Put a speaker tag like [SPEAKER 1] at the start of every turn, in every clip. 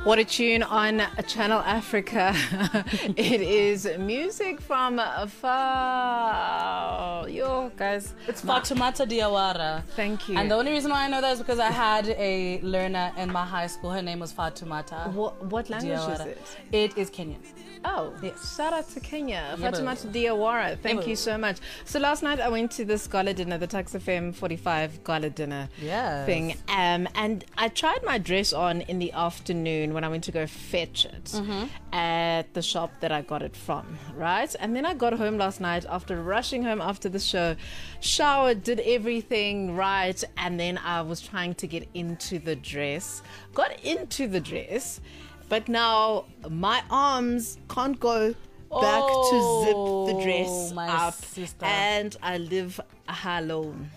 [SPEAKER 1] What a tune on Channel Africa. It is music from afar. Yo, guys.
[SPEAKER 2] It's Fatoumata Diawara.
[SPEAKER 1] Thank you.
[SPEAKER 2] And the only reason why I know that is because I had a learner in my high school. Her name was Fatoumata.
[SPEAKER 1] What language
[SPEAKER 2] Diawara.
[SPEAKER 1] is it?
[SPEAKER 2] It is Kenyan.
[SPEAKER 1] Oh,
[SPEAKER 2] yes.
[SPEAKER 1] Shout out to Kenya.
[SPEAKER 2] Yeah,
[SPEAKER 1] Fatoumata Diawara. Thank you so much. So last night I went to this gala dinner, the Tax FM 45 gala dinner thing. And I tried my dress on in the afternoon when I went to go fetch it at the shop that I got it from, right? And then I got home last night after rushing home after the show, showered, did everything right, and then I was trying to get into the dress. Got into the dress, but now my arms can't go back to zip the dress up,
[SPEAKER 2] sister.
[SPEAKER 1] and I live alone.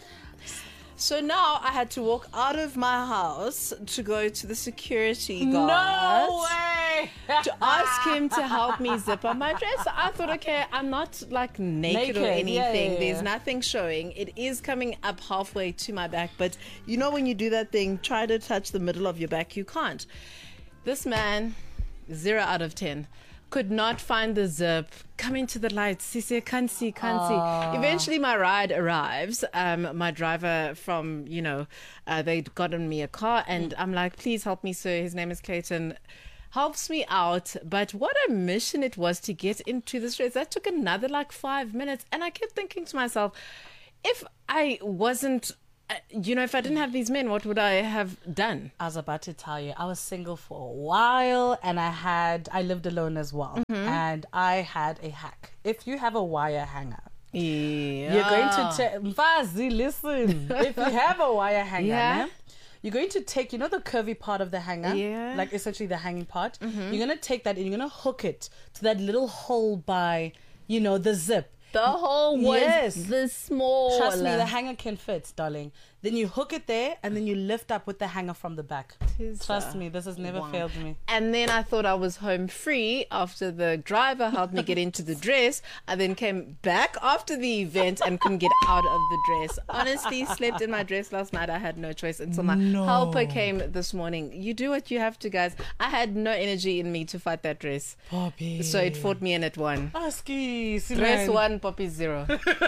[SPEAKER 1] So now I had to walk out of my house to go to the security guard.
[SPEAKER 2] No way!
[SPEAKER 1] To ask him to help me zip up my dress. I thought, okay, I'm not like naked or anything.
[SPEAKER 2] Yeah.
[SPEAKER 1] There's nothing showing. It is coming up halfway to my back, but you know when you do that thing, try to touch the middle of your back, you can't. This man, 0 out of 10. Could not find the zip. Coming to the lights. Sisi, can't see. Eventually my ride arrives. My driver from, they'd gotten me a car, and I'm like, please help me, sir. His name is Clayton. Helps me out. But what a mission it was to get into the streets. That took another 5 minutes. And I kept thinking to myself, if I wasn't, if I didn't have these men, what would I have done?
[SPEAKER 2] I was about to tell you, I was single for a while, and I lived alone as well. And I had a hack. If you have a wire hanger, you're going to Mfazi, listen. If you have a wire hanger, you're going to take, the curvy part of the hanger, like essentially the hanging part. You're going to take that and you're going to hook it to that little hole by, the zip.
[SPEAKER 1] The hole was this small.
[SPEAKER 2] Trust me, the hanger can fit, darling. Then you hook it there, and then you lift up with the hanger from the back. Trust me, this has never failed me.
[SPEAKER 1] And then I thought I was home free after the driver helped me get into the dress. I then came back after the event and couldn't get out of the dress. Honestly, slept in my dress last night. I had no choice until my helper came this morning. You do what you have to, guys. I had no energy in me to fight that dress.
[SPEAKER 2] Poppy.
[SPEAKER 1] So it fought me and it won.
[SPEAKER 2] Aski,
[SPEAKER 1] Dress 1, Poppy 0.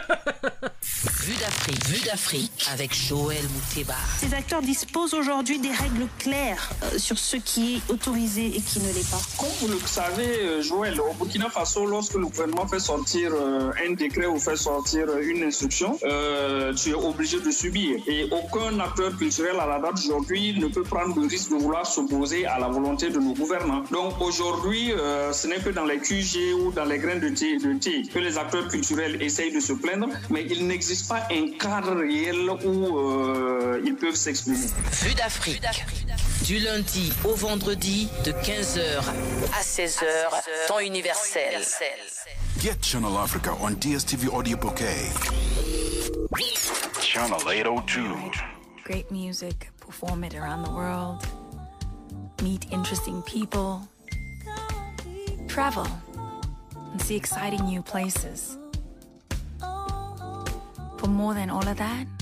[SPEAKER 3] Vue d'Afrique avec Joël Mouteba.
[SPEAKER 4] Ces acteurs disposent aujourd'hui des règles claires sur ce qui est autorisé et qui ne l'est pas.
[SPEAKER 5] Comme vous le savez, Joël, au Burkina Faso, lorsque le gouvernement fait sortir un décret ou fait sortir une instruction, tu es obligé de subir. Et aucun acteur culturel à la date d'aujourd'hui ne peut prendre le risque de vouloir s'opposer à la volonté de nos gouvernants. Donc aujourd'hui, ce n'est que dans les QG ou dans les grains de thé que les acteurs culturels essayent de se plaindre, mais il n'existe pas un cadre réel où ils peuvent s'exprimer.
[SPEAKER 3] Vue d'Afrique. Du lundi au vendredi de 15h à 16h, temps universel.
[SPEAKER 6] Get Channel Africa on DSTV Audio Bouquet. Channel 802.
[SPEAKER 7] Great music, perform it around the world. Meet interesting people. Travel and see exciting new places. For more than all of that,